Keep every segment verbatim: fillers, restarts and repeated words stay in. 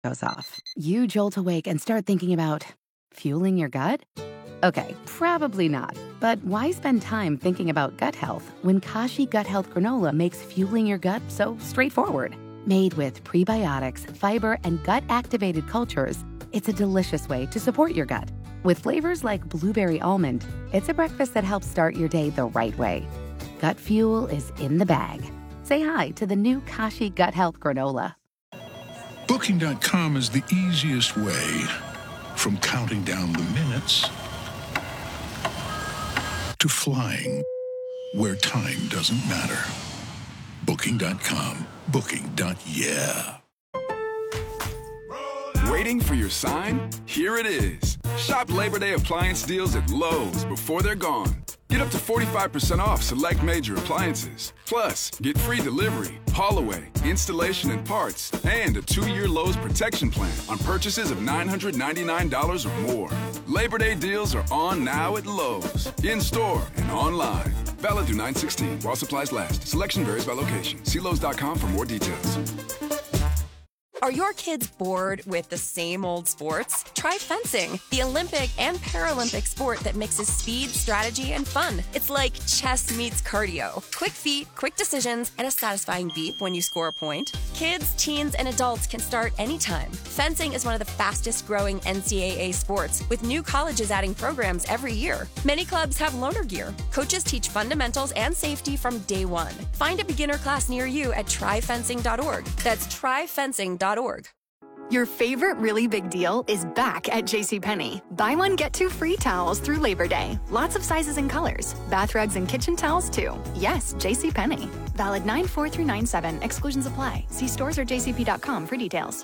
goes off. You jolt awake and start thinking about fueling your gut? Okay, probably not. But why spend time thinking about gut health when Kashi Gut Health Granola makes fueling your gut so straightforward? Made with prebiotics, fiber, and gut-activated cultures, it's a delicious way to support your gut. With flavors like blueberry almond, it's a breakfast that helps start your day the right way. Gut fuel is in the bag. Say hi to the new Kashi Gut Health Granola. Booking dot com is the easiest way from counting down the minutes to flying where time doesn't matter. Booking dot com. Booking. Yeah. Waiting for your sign? Here it is. Shop Labor Day appliance deals at Lowe's before they're gone. Get up to forty-five percent off select major appliances. Plus, get free delivery, haul away, installation and parts, and a two-year Lowe's protection plan on purchases of nine hundred ninety-nine dollars or more. Labor Day deals are on now at Lowe's, in-store and online. Valid through nine sixteen while supplies last. Selection varies by location. See Lowe's dot com for more details. Are your kids bored with the same old sports? Try fencing, the Olympic and Paralympic sport that mixes speed, strategy, and fun. It's like chess meets cardio. Quick feet, quick decisions, and a satisfying beep when you score a point. Kids, teens, and adults can start anytime. Fencing is one of the fastest growing N C double A sports, with new colleges adding programs every year. Many clubs have loaner gear. Coaches teach fundamentals and safety from day one. Find a beginner class near you at try fencing dot org. That's try fencing dot org. Your favorite really big deal is back at JCPenney. Buy one, get two free towels through Labor Day. Lots of sizes and colors. Bath rugs and kitchen towels, too. Yes, JCPenney. Valid nine four through nine seven. Exclusions apply. See stores or j c p dot com for details.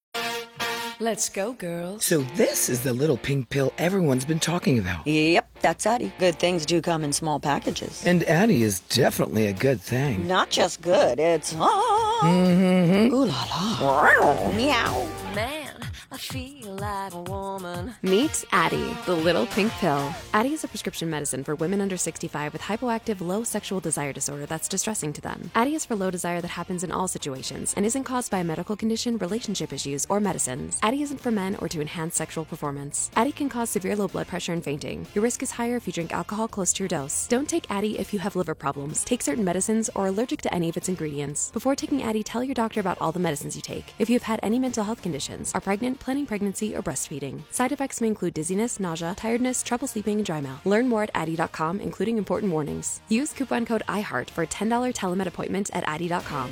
Let's go, girls. So this is the little pink pill everyone's been talking about. Yep, that's Addie. Good things do come in small packages. And Addie is definitely a good thing. Not just good, it's... Oh, mm-hmm. Ooh la la. Meow. Man, I feel like a woman. Meet Addie, the little pink pill. Addie is a prescription medicine for women under sixty-five with hypoactive low sexual desire disorder that's distressing to them. Addie is for low desire that happens in all situations and isn't caused by a medical condition, relationship issues, or medicines. Addie isn't for men or to enhance sexual performance. Addie can cause severe low blood pressure and fainting. Your risk is higher if you drink alcohol close to your dose. Don't take Addie if you have liver problems, take certain medicines, or are allergic to any of its ingredients. Before taking Addie, tell your doctor about all the medicines you take. If you have had any mental health conditions, are pregnant, planning pregnancy, or breastfeeding. Side effects may include dizziness, nausea, tiredness, trouble sleeping, and dry mouth. Learn more at addie dot com, including important warnings. Use coupon code iHeart for a ten dollars telemed appointment at addie dot com.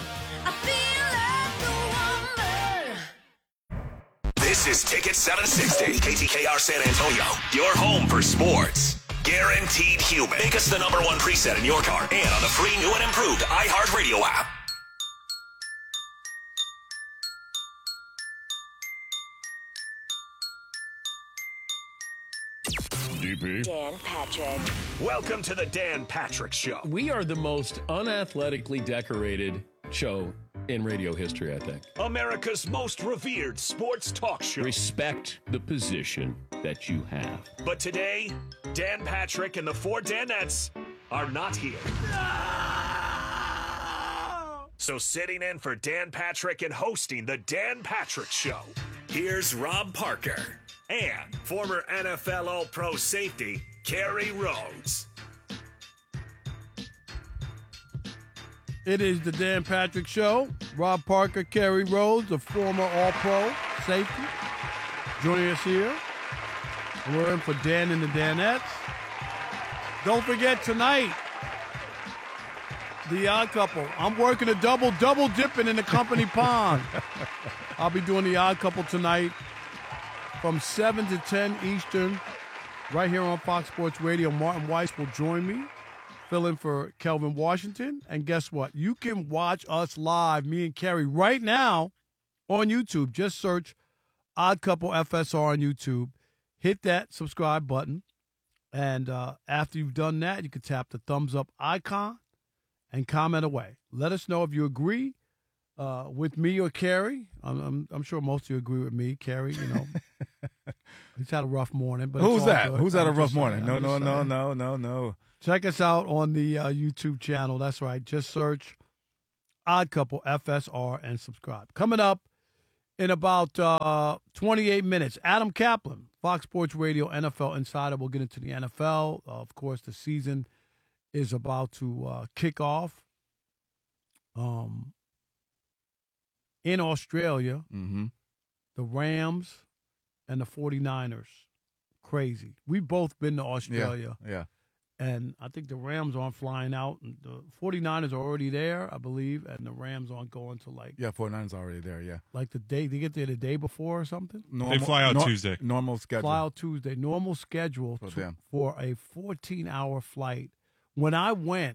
This is Ticket seven sixty, K T K R San Antonio, your home for sports. Guaranteed human. Make us the number one preset in your car and on the free new and improved iHeartRadio app. D P. Dan Patrick. Welcome to the Dan Patrick Show. We are the most unathletically decorated show in radio history, I think. America's most revered sports talk show. Respect the position that you have. But today, Dan Patrick and the four Danettes are not here. So sitting in for Dan Patrick and hosting the Dan Patrick Show, here's Rob Parker and former N F L All-Pro safety, Kerry Rhodes. It is the Dan Patrick Show. Rob Parker, Kerry Rhodes, a former All-Pro safety, joining us here. We're in for Dan and the Danettes. Don't forget tonight, The Odd Couple. I'm working a double, double dipping in the company pond. I'll be doing The Odd Couple tonight from seven to ten Eastern, right here on Fox Sports Radio. Martin Weiss will join me, fill in for Kelvin Washington. And guess what? You can watch us live, me and Kerry, right now on YouTube. Just search Odd Couple F S R on YouTube. Hit that subscribe button. And uh, after you've done that, you can tap the thumbs up icon and comment away. Let us know if you agree uh, with me or Kerry. I'm, I'm, I'm sure most of you agree with me, Kerry. You know, he's had a rough morning. But Who's it's all that? good. Who's had a I'm rough just morning? saying, No, I'm no, just no, saying. no, no, no. Check us out on the uh, YouTube channel. That's right. Just search Odd Couple F S R and subscribe. Coming up in about uh, twenty-eight minutes. Adam Kaplan, Fox Sports Radio N F L Insider. We'll get into the N F L. Uh, of course, the season is about to uh, kick off. Um, in Australia, mm-hmm. the Rams and the forty-niners. Crazy. We've both been to Australia. Yeah. yeah. And I think the Rams aren't flying out. The forty-niners are already there, I believe, and the Rams aren't going to like yeah, forty-niners are already there. Yeah, like the day they get there the day before or something. Normal, they fly out nor, Tuesday. Normal schedule. Fly out Tuesday. Normal schedule for, to, for a fourteen-hour flight. When I went,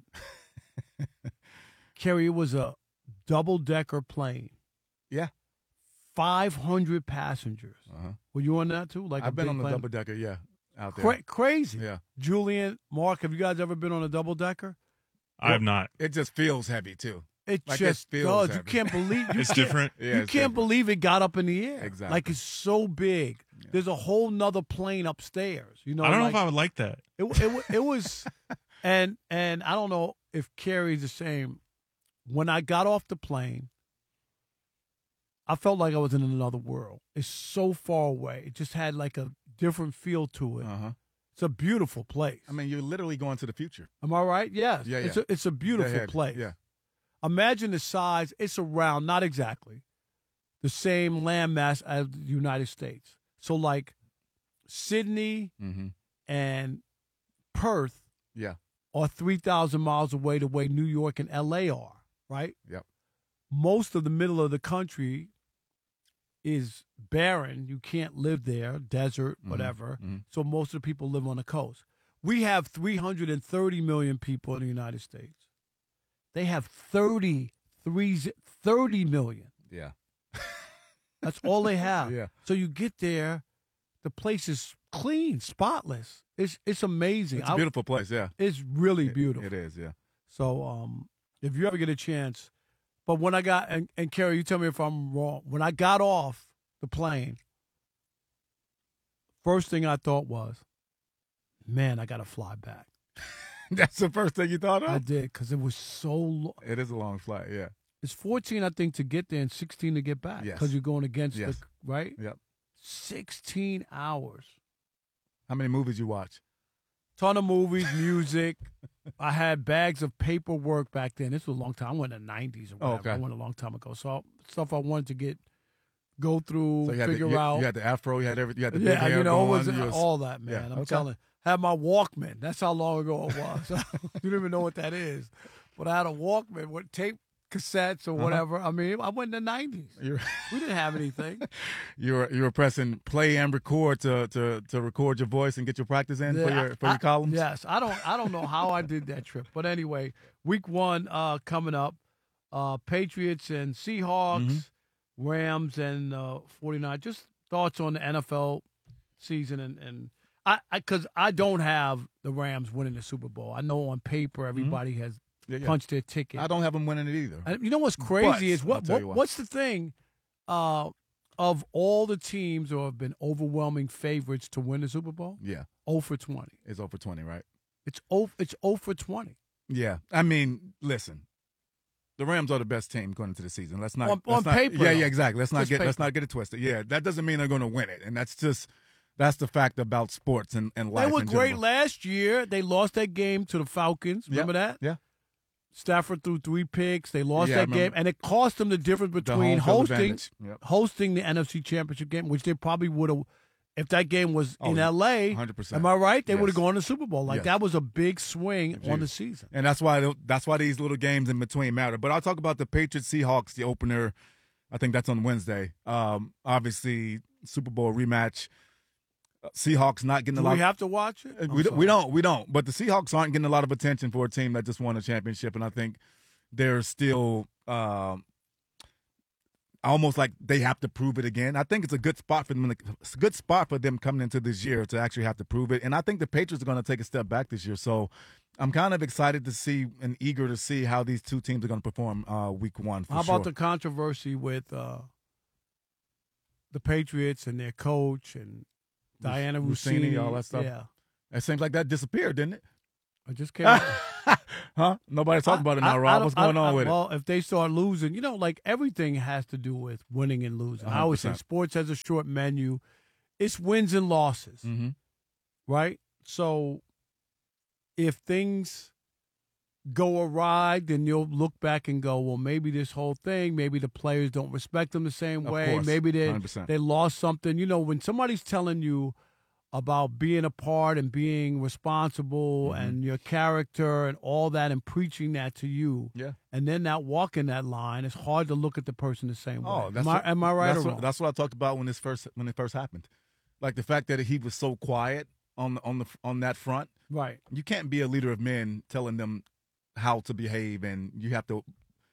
Kerry, it was a double-decker plane. Yeah, five hundred passengers. Uh-huh. Were you on that too? Like I've a been big on the plane? double-decker. Yeah. Out there. Cra- crazy. Yeah. Julian, Mark, have you guys ever been on a double decker? I have not. It just feels heavy too. It like just it feels does. heavy. You can't believe you it's can't, different. You Yeah, can't it's different. believe it got up in the air. Exactly. Like it's so big. Yeah. There's a whole nother plane upstairs. You know. I don't like, know if I would like that. It it, it was, and and I don't know if Carrie's the same. When I got off the plane, I felt like I was in another world. It's so far away. It just had like a different feel to it. Uh-huh. It's a beautiful place. I mean, you're literally going to the future. Am I right? Yes. Yeah, yeah. It's a, it's a beautiful Ahead. place. Yeah. Imagine the size. It's around, not exactly, the same landmass as the United States. So like Sydney mm-hmm. and Perth yeah. are three thousand miles away the way New York and L A are, right? Yep. Most of the middle of the country is barren. You can't live there, desert, whatever. Mm-hmm. So most of the people live on the coast. We have three hundred thirty million people in the United States. They have thirty-three, thirty million. Yeah. That's all they have. Yeah. So you get there, the place is clean, spotless. It's it's amazing. It's a beautiful place, yeah. It's really it, beautiful. It is, yeah. So um, if you ever get a chance, but when I got, and, and Kerry, you tell me if I'm wrong. When I got off the plane, first thing I thought was, man, I got to fly back. That's the first thing you thought of? I did, because it was so long. It is a long flight, yeah. It's fourteen, I think, to get there and sixteen to get back. Yes. Because you're going against yes. the, right? Yep. sixteen hours. How many movies you watch? Ton of movies, music. I had bags of paperwork back then. This was a long time. I went in the nineties or whatever. Oh, okay. I went a long time ago. So stuff I wanted to get, go through, so you had figure the, you, out. You had the afro. You had every. You had the big Yeah, hair you know, it was, going, you was all that, man. yeah, I'm okay. telling you. Had my Walkman. That's how long ago it was. You don't even know what that is. But I had a Walkman with tape cassettes or whatever. Uh-huh. I mean, I went in the nineties. You're, we didn't have anything. You were you were pressing play and record to to, to record your voice and get your practice in Yeah, for your for I, your columns. Yes, I don't I don't know how I did that trip, but anyway, week one uh, coming up, uh, Patriots and Seahawks, mm-hmm. Rams and uh, forty-nine. Just thoughts on the N F L season and and I because I, I don't have the Rams winning the Super Bowl. I know on paper everybody mm-hmm. has. Yeah, yeah. Punch their ticket. I don't have them winning it either. And you know what's crazy but, is what, what, what what's the thing uh, of all the teams who have been overwhelming favorites to win the Super Bowl? Yeah, zero for twenty. It's zero for twenty, right? It's zero. It's zero for twenty. Yeah, I mean, listen, the Rams are the best team going into the season. Let's not on, let's on not, paper. Yeah, yeah, exactly. Let's not just get paper. let's not get it twisted. Yeah, that doesn't mean they're going to win it, and that's just. That's the fact about sports and, and life. They were in great general. last year. They lost that game to the Falcons. Remember yep. that? Yeah. Stafford threw three picks. They lost yeah, that game, and it cost them the difference between the hosting yep. hosting the N F C Championship game, which they probably would have if that game was oh, in L A. one hundred percent. Am I right? They yes. would have gone to the Super Bowl. Like yes. that was a big swing Jeez. on the season, and that's why that's why these little games in between matter. But I'll talk about the Patriots Seahawks, the opener. I think that's on Wednesday. Um, obviously, Super Bowl rematch. Seahawks not getting Do a lot. we have to watch it? We, we don't. We don't. But the Seahawks aren't getting a lot of attention for a team that just won a championship, and I think they're still um, almost like they have to prove it again. I think it's a good spot for them. It's a good spot for them coming into this year to actually have to prove it. And I think the Patriots are going to take a step back this year. So I'm kind of excited to see and eager to see how these two teams are going to perform uh, week one. For how sure. about the controversy with uh, the Patriots and their coach and Diana Rossini, all that stuff. Yeah, it seems like that disappeared, didn't it? I just came. out. Huh? Nobody's talking about it now, I, Rob. I What's going I, on I, with well, it? Well, if they start losing, you know, like everything has to do with winning and losing. I always say sports has a short menu. It's wins and losses, mm-hmm. right? So if things go awry, then you'll look back and go, well, maybe this whole thing, maybe the players don't respect them the same Of way. course, maybe they one hundred percent. they lost something. You know, when somebody's telling you about being a part and being responsible mm-hmm. and your character and all that and preaching that to you, yeah, and then not walking that line, it's hard to look at the person the same oh, way. That's am, what, I, am I right that's or what, wrong? That's what I talked about when this first when it first happened. Like the fact that he was so quiet on the, on the on that front. Right. You can't be a leader of men telling them how to behave, and you have to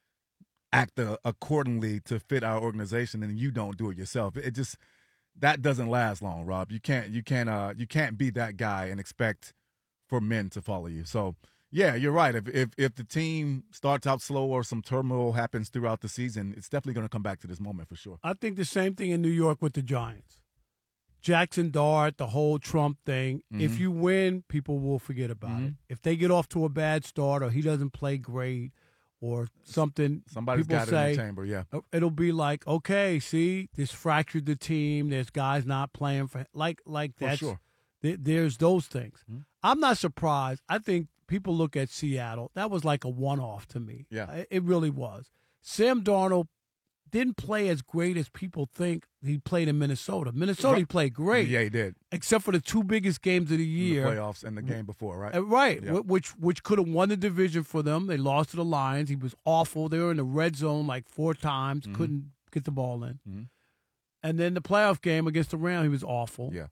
act uh, accordingly to fit our organization, and you don't do it yourself. It just that doesn't last long, Rob. You can't you can't uh you can't be that guy and expect for men to follow you. So yeah, you're right. If if if the team starts out slow or some turmoil happens throughout the season, it's definitely going to come back to this moment for sure. I think the same thing in New York with the Giants. Jackson Dart, the whole Trump thing. Mm-hmm. If you win, people will forget about mm-hmm. it. If they get off to a bad start or he doesn't play great or something, somebody's people got say, it in the chamber, yeah. It'll be like, okay, see, this fractured the team. There's guys not playing for like like For that's sure. th- there's those things. Mm-hmm. I'm not surprised. I think people look at Seattle. That was like a one-off to me. Yeah, it, it really was. Sam Darnold didn't play as great as people think he played in Minnesota. Minnesota, he played great. Yeah, he did. Except for the two biggest games of the year. The playoffs and the game before, right? Uh, right, yeah. which which could have won the division for them. They lost to the Lions. He was awful. They were in the red zone like four times, mm-hmm. couldn't get the ball in. Mm-hmm. And then the playoff game against the Rams, he was awful. Yeah.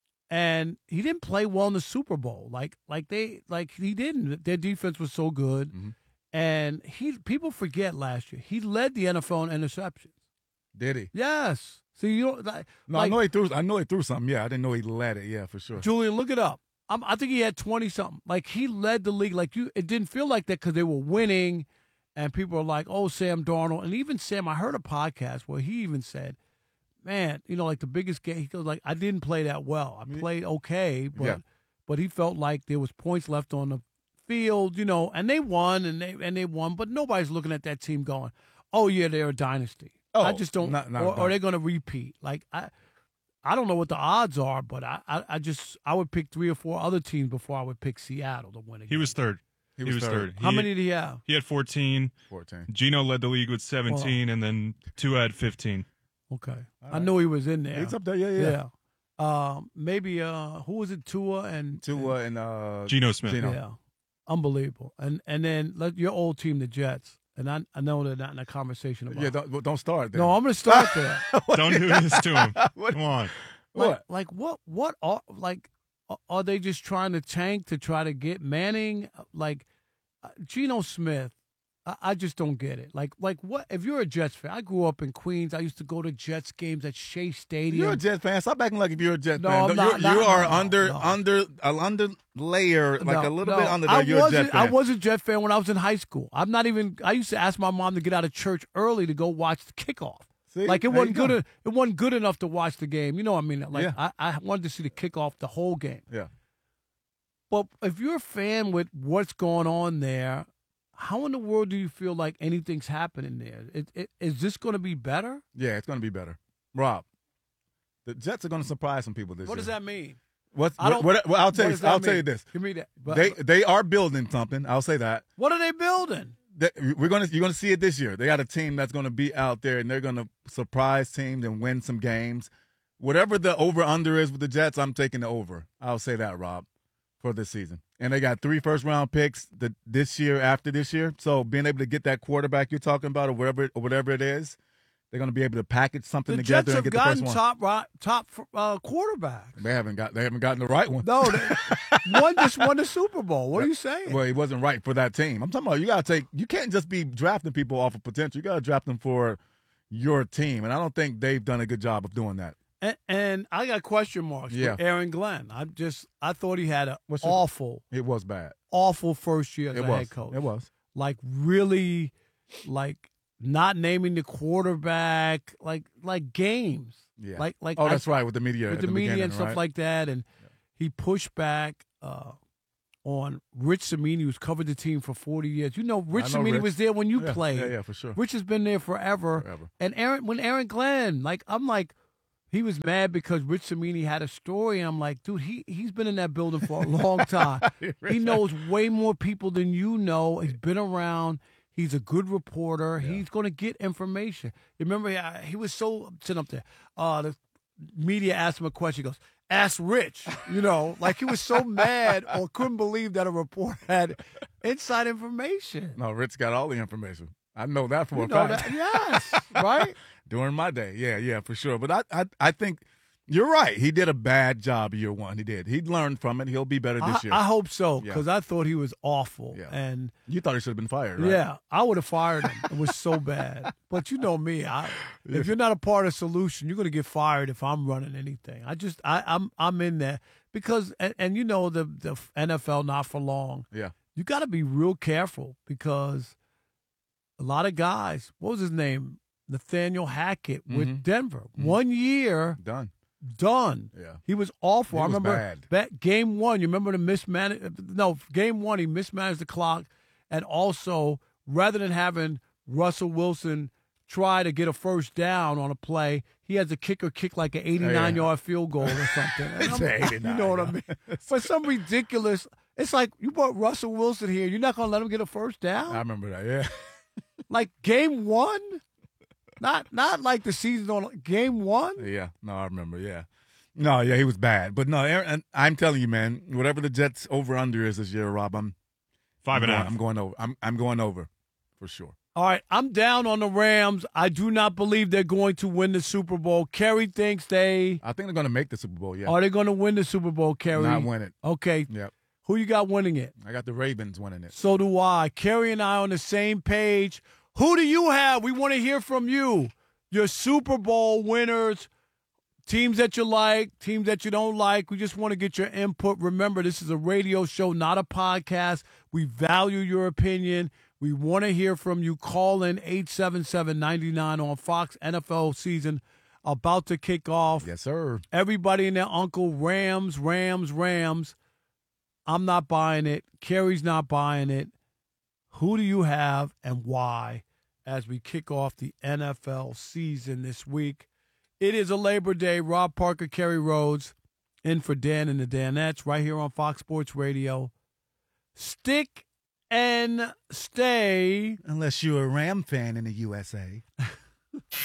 And he didn't play well in the Super Bowl. Like like they like he didn't. Their defense was so good. Mm-hmm. And he people forget last year. He led the N F L in interceptions. Did he? Yes. See, you don't. Like, no, I know he threw. I know he threw something. Yeah, I didn't know he led it. Yeah, for sure. Julian, look it up. I'm, I think he had twenty something. Like he led the league. Like you, it didn't feel like that because they were winning, and people are like, "Oh, Sam Darnold." And even Sam, I heard a podcast where he even said, "Man, you know, like the biggest game." He goes, "Like I didn't play that well. I played okay, but yeah. but he felt like there was points left on the field, you know, and they won and they and they won, but nobody's looking at that team going, "Oh yeah, they're a dynasty." Oh, I just don't, not, not, or, not. or they're going to repeat. Like I, I don't know what the odds are, but I, I, I just I would pick three or four other teams before I would pick Seattle to win again. He was third. He He was was, third. third. How He- many did he have? He had fourteen. fourteen. Gino led the league with seventeen, and then Tua had fifteen. Okay, All I right. knew he was in there. He's up there. Yeah, yeah. Yeah. Um, maybe uh, who was it? Tua and Tua and uh, Geno Smith. Geno. Yeah, unbelievable. And and then let your old team, the Jets. And I I know they're not in a conversation about. Yeah, don't, don't start there. No, I'm going to start there. Don't do this to him. What? Come on. Like, What? like what? What are like? Are they just trying to tank to try to get Manning? Like uh, Geno Smith, I, I just don't get it. Like, like what? If you're a Jets fan, I grew up in Queens. I used to go to Jets games at Shea Stadium. You're a Jets fan. Stop acting like if you're a Jets No, fan. I'm No, not- you're, not- you are no, under no. under an under layer, like No, a little no. bit under there. I You're a wasn't, Jets fan. I was a Jet fan when I was in high school. I'm not even. I used to ask my mom to get out of church early to go watch the kickoff. See? Like it There wasn't you good. go. It wasn't good enough to watch the game. You know what I mean? Like Yeah. I, I wanted to see the kickoff, the whole game. Yeah. But if you're a fan with what's going on there, how in the world do you feel like anything's happening there? It, it, is this going to be better? Yeah, it's going to be better. Rob, the Jets are going to surprise some people this What year. does that mean? What's, I don't- what, what, I'll tell what you. does that I'll tell you mean? this. Give me that. But- They they are building something. I'll say that. What are they building? That- We're gonna you're gonna see it this year. They got a team that's gonna be out there and they're gonna surprise teams and win some games. Whatever the over under is with the Jets, I'm taking the over. I'll say that, Rob, for this season. And they got three first round picks the, this year after this year. So being able to get that quarterback you're talking about or whatever or whatever it is, they're gonna be able to package something The together Jets and have get the first gotten one. top right, top uh, quarterbacks. They haven't got they haven't gotten the right one. No, they, one just won the Super Bowl. What are you saying? Well, he wasn't right for that team. I'm talking about you got to take. You can't just be drafting people off of potential. You got to draft them for your team, and I don't think they've done a good job of doing that. And, and I got question marks Yeah. for Aaron Glenn. I just I thought he had an What's your- awful, It was bad. awful first year as It a was. head coach. It was. Like really, like not naming the quarterback, like like games. Yeah. Like like oh, I- that's right with the media with at the, media beginning, and stuff right? like that, and he pushed back uh, on Rich Cimini, who's covered the team for forty years. You know, Rich know Cimini Rich. was there when you Yeah, played. yeah, yeah, for sure. Rich has been there forever. Forever. And Aaron, when Aaron Glenn, like, I'm like, he was mad because Rich Cimini had a story. I'm like, dude, he, he's been in that building for a long time. He knows way more people than you know. He's been around. He's a good reporter. Yeah. He's going to get information. Remember, he, he was so sitting up there. Uh, the media asked him a question. He goes, ask Rich. You know, like he was so mad or couldn't believe that a reporter had inside information. No, Rich got all the information. I know that for you a know fact. That, yes, right? During my day. Yeah, yeah, for sure. But I, I I think you're right. He did a bad job year one. He did. He learned from it. He'll be better this I, year. I hope so, Yeah. because I thought he was awful. Yeah. And you thought he should have been fired, right? yeah, I would have fired him. It was so bad. But you know me. I, if you're not a part of the solution, you're going to get fired if I'm running anything. I just, I, I'm I'm in there. Because, and, and you know, the, the N F L not for long. Yeah. You got to be real careful because a lot of guys, what was his name? Nathaniel Hackett with Mhm. Denver. Mhm. One year. Done. Done. Yeah. He was awful. He I was remember bad. That game one. You remember the mismanage? No, game one he mismanaged the clock, and also rather than having Russell Wilson try to get a first down on a play, he has a kicker kick like an eighty-nine yeah. yard field goal or something. And It's I'm- eighty-nine, you know what I mean? For some ridiculous. It's like you brought Russell Wilson here. You're not going to let him get a first down? I remember that, yeah. Like game one? Not not like the season on game one? Yeah. No, I remember, yeah. No, yeah, he was bad. But no, Aaron, and I'm telling you, man, whatever the Jets over-under is this year, Rob, I'm Five and a I'm half. going, I'm going over. I'm, I'm going over for sure. All right, I'm down on the Rams. I do not believe they're going to win the Super Bowl. Kerry thinks they I think they're going to make the Super Bowl, yeah. are they going to win the Super Bowl, Kerry? Not win it. Okay. Yep. Who you got winning it? I got the Ravens winning it. So do I. Kerry and I on the same page. Who do you have? We want to hear from you. Your Super Bowl winners, teams that you like, teams that you don't like. We just want to get your input. Remember, this is a radio show, not a podcast. We value your opinion. We want to hear from you. Call in eight seven seven, nine nine on Fox. N F L season about to kick off. Yes, sir. Everybody and their uncle, Rams, Rams, Rams. I'm not buying it. Kerry's not buying it. Who do you have and why as we kick off the N F L season this week? It is a Labor Day. Rob Parker, Kerry Rhodes, in for Dan and the Danettes right here on Fox Sports Radio. Stick and stay. Unless you're a Ram fan in the U S A.